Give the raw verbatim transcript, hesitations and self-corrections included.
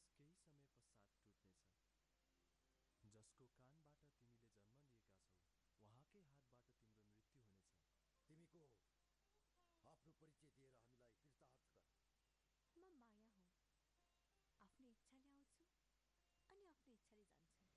केही समय पश्चात टुट्नेछ। जसको कानबाट तिमीले जन्म लिएका छौ उहाँकै हातबाट तिम्रो मृत्यु हुनेछ। तिमी को हो? आफ्नो परिचय दिएर हामीलाई कृतार्थ गर। म माया हुँ। आफ्नो इच्छाले आउँछु अनि आफ्नो इच्छाले जान्छु।